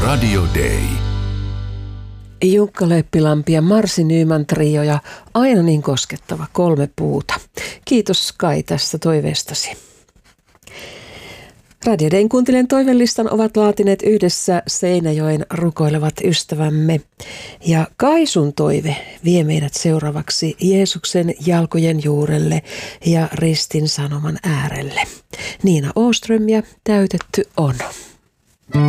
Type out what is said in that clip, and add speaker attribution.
Speaker 1: Radio Day.
Speaker 2: Jukka Leppilampi ja Marsi Nyman trio ja aina niin koskettava 3 puuta. Kiitos Kai tästä toiveestasi. Radio Dayn kuuntelijan toivelistan ovat laatineet yhdessä Seinäjoen rukoilevat ystävämme. Ja Kaisun toive vie meidät seuraavaksi Jeesuksen jalkojen juurelle ja ristin sanoman äärelle. Niina Åström ja Täytetty on.